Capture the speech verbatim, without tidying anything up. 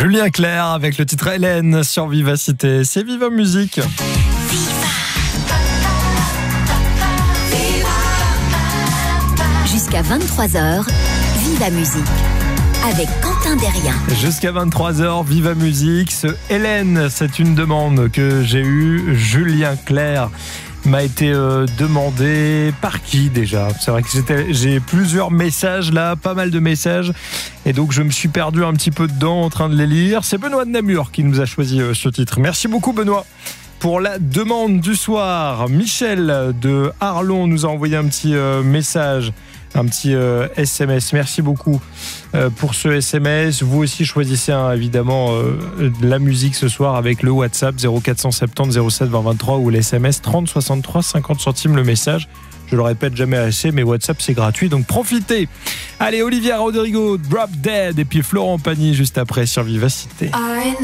Julien Clerc avec le titre Hélène sur Vivacité. C'est Viva Musique. Jusqu'à vingt-trois heures, Viva Musique avec Quentin Derrien. Jusqu'à vingt-trois heures, Viva Musique. Ce Hélène, c'est une demande que j'ai eue. Julien Clerc m'a été euh, demandé par qui déjà ? C'est vrai que j'étais, j'ai plusieurs messages là, pas mal de messages. Et donc je me suis perdu un petit peu dedans en train de les lire. C'est Benoît de Namur qui nous a choisi euh, ce titre. Merci beaucoup Benoît pour la demande du soir. Michel de Arlon nous a envoyé un petit euh, message. Un petit euh, S M S. Merci beaucoup euh, pour ce S M S. Vous aussi choisissez hein, évidemment euh, la musique ce soir avec le WhatsApp zéro quatre cent soixante-dix zéro sept vingt vingt-trois ou l'S M S trente soixante-trois cinquante centimes le message. Je le répète jamais assez, mais WhatsApp c'est gratuit, donc profitez. Allez, Olivia Rodrigo, Drop Dead et puis Florent Pagny juste après sur Vivacité.